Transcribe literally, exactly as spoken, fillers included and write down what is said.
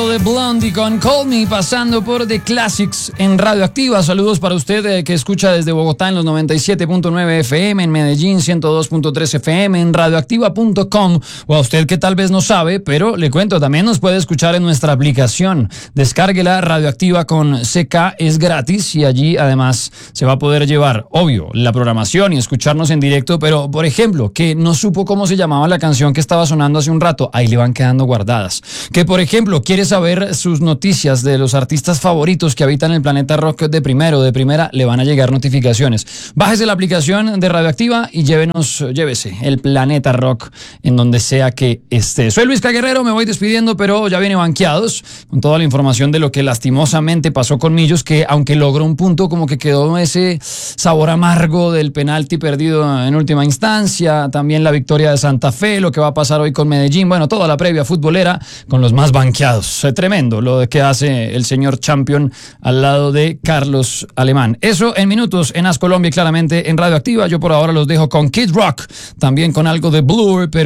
De Blondie con Call Me, pasando por The Classics en Radioactiva. Saludos para usted eh, que escucha desde Bogotá en los noventa y siete punto nueve F M, en Medellín ciento dos punto tres F M, en radioactiva punto com, o a usted que tal vez no sabe, pero le cuento, también nos puede escuchar en nuestra aplicación. Descárguela, Radioactiva con C K, es gratis y allí además se va a poder llevar, obvio, la programación y escucharnos en directo, pero por ejemplo, que no supo cómo se llamaba la canción que estaba sonando hace un rato, ahí le van quedando guardadas. Que por ejemplo, quiere saber sus noticias de los artistas favoritos que habitan el planeta rock de primero, de primera, le van a llegar notificaciones. Bájese la aplicación de Radioactiva y llévenos, llévese el planeta rock en donde sea que esté. Soy Luis Caguerrero, me voy despidiendo, pero ya viene Banqueados con toda la información de lo que lastimosamente pasó con Millos, que aunque logró un punto, como que quedó ese sabor amargo del penalti perdido en última instancia, también la victoria de Santa Fe, lo que va a pasar hoy con Medellín, bueno, toda la previa futbolera con los más banqueados. Tremendo lo que hace el señor Champion al lado de Carlos Alemán. Eso en minutos en As Colombia y claramente en Radioactiva. Yo por ahora los dejo con Kid Rock, también con algo de Blur, pero